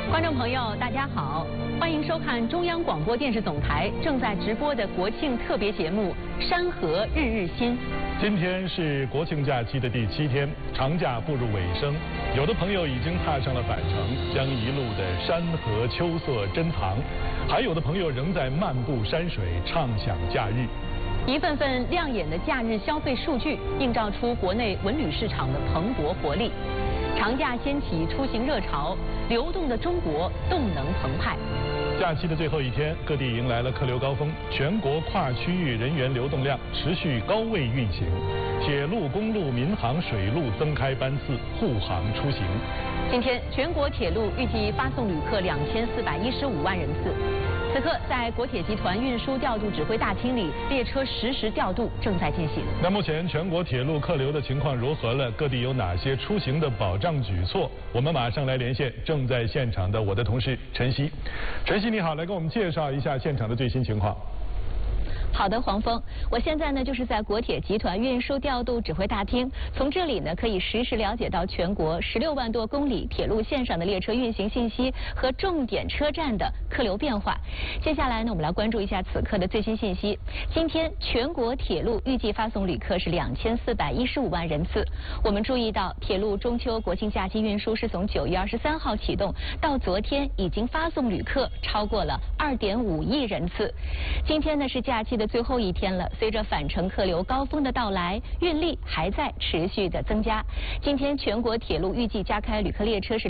观众朋友，大家好，欢迎收看中央广播电视总台正在直播的国庆特别节目《山河日日新》。 今天是国庆假期的第7天，长假步入尾声，有的朋友已经踏上了返程，将一路的山河秋色珍藏；还有的朋友仍在漫步山水，畅享假日。 一份份亮眼的假日消费数据，映照出国内文旅市场的蓬勃活力。长假掀起出行热潮，流动的中国动能澎湃。 假期的最后一天，各地迎来了客流高峰，全国跨区域人员流动量持续高位运行，铁路、公路、民航、水路增开班次，护航出行。 今天，全国铁路预计发送旅客2415万人次。此刻，在国铁集团运输调度指挥大厅里，列车实时调度正在进行。 那目前全国铁路客流的情况如何了？各地有哪些出行的保障举措？我们马上来连线正在现场的我的同事陈曦。陈曦你好，来给我们介绍一下现场的最新情况。 好的，黄峰，我现在呢就是在国铁集团运输调度指挥大厅，从这里呢可以实时了解到全国16万多公里铁路线上的列车运行信息和重点车站的客流变化。接下来呢，我们来关注一下此刻的最新信息。今天全国铁路预计发送旅客是2415万人次。我们注意到，铁路中秋国庆假期运输是从9月23号启动，到昨天已经发送旅客超过了2.5亿人次。今天呢是假期的最后一天了，随着返程客流高峰的到来，运力还在持续的增加。今天全国铁路预计加开旅客列车是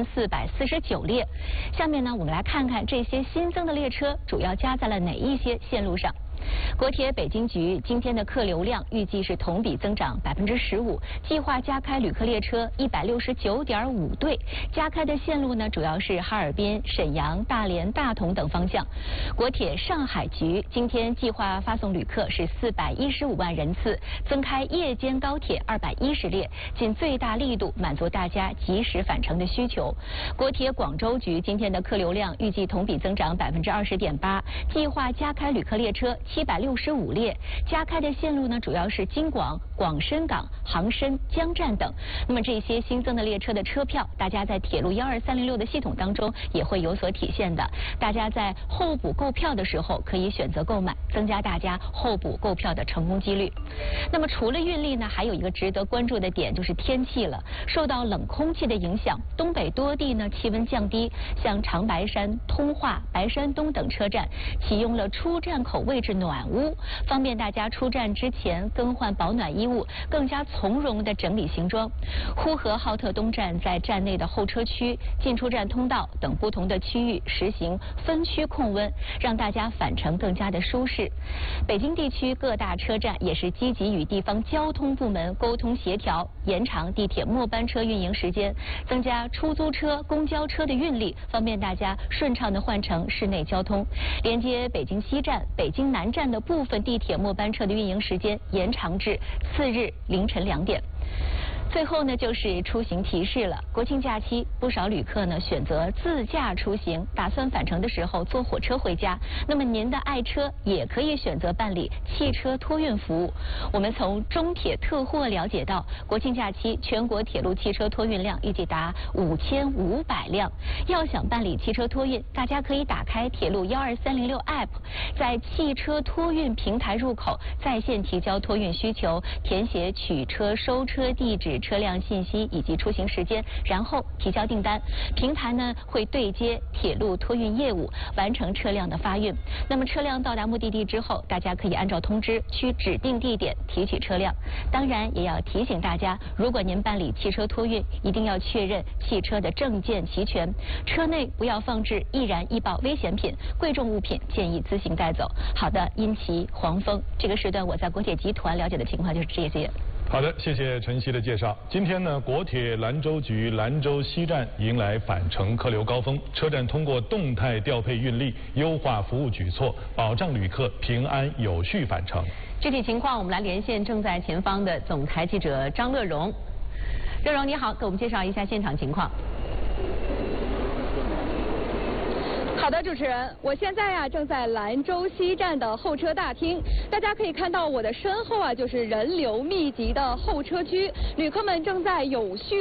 2449列。下面呢，我们来看看这些新增的列车主要加在了哪一些线路上。国铁北京局今天的客流量预计是同比增长15%，计划加开旅客列车169.5对，加开的线路呢主要是哈尔滨、沈阳、大连、大同等方向。国铁上海局今天计划发送旅客是415万人次，增开夜间高铁210列，尽最大力度满足大家及时返程的需求。国铁广州局今天的客流量预计同比增长20.8%，计划加开旅客列车765列，加开的线路呢主要是京广、广深港、杭深、江站等。那么这些新增的列车的车票，大家在铁路12306的系统当中也会有所体现的。大家在候补购票的时候可以选择购买，增加大家候补购票的成功几率。那么除了运力呢，还有一个值得关注的点就是天气了。受到冷空气的影响，东北多地呢气温降低，像长白山、通化、白山东等车站启用了出站口位置暖屋，方便大家出站之前更换保暖衣物，更加从容地整理行装。呼和浩特东站在站内的候车区、进出站通道等不同的区域实行分区控温，让大家返程更加的舒适。北京地区各大车站也是积极与地方交通部门沟通协调，延长地铁末班车运营时间，增加出租车、公交车的运力，方便大家顺畅地换乘市内交通。连接北京西站、北京南站的部分地铁末班车的运营时间延长至次日凌晨2点。最后呢，就是出行提示了。国庆假期，不少旅客呢选择自驾出行，打算返程的时候坐火车回家。那么您的爱车也可以选择办理汽车托运服务。我们从中铁特货了解到，国庆假期全国铁路汽车托运量预计达5500辆。要想办理汽车托运，大家可以打开铁路12306 App， 在汽车托运平台入口在线提交托运需求，填写取车、收车地址、车辆信息以及出行时间，然后提交订单。平台呢会对接铁路托运业务，完成车辆的发运。那么车辆到达目的地之后，大家可以按照通知去指定地点提取车辆。当然也要提醒大家，如果您办理汽车托运，一定要确认汽车的证件齐全，车内不要放置易燃易爆危险品，贵重物品建议自行带走。好的，殷琦、黄峰，这个时段我在国铁集团了解的情况就是这些。 好的，谢谢陈曦的介绍。今天呢，国铁兰州局兰州西站迎来返程客流高峰，车站通过动态调配运力，优化服务举措，保障旅客平安有序返程。 具体情况，我们来连线正在前方的总台记者张乐荣。乐荣你好，给我们介绍一下现场情况。 好的，主持人，我现在正在兰州西站的候车大厅，大家可以看到我的身后就是人流密集的候车区，旅客们正在有序